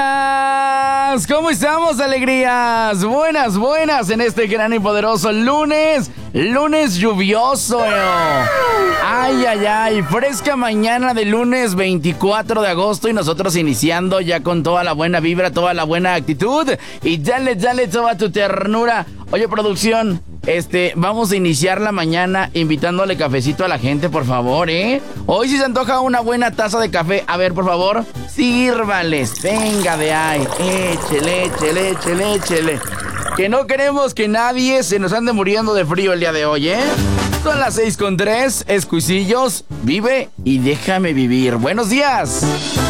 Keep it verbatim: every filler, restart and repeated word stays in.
días. ¿Cómo estamos, alegrías? Buenas, buenas en este gran y poderoso lunes. Lunes lluvioso. Ay, ay, ay. Fresca mañana de lunes veinticuatro de agosto y nosotros iniciando ya con toda la buena vibra, toda la buena actitud. Y dale, dale toda tu ternura. Oye, producción, este, vamos a iniciar la mañana invitándole cafecito a la gente, por favor, ¿eh? Hoy si se antoja una buena taza de café, a ver, por favor, sírvales, venga de ahí, échele, échele, échele, échele. Que no queremos que nadie se nos ande muriendo de frío el día de hoy, ¿eh? Son las seis con tres, Escuisillos, vive y déjame vivir. Buenos días.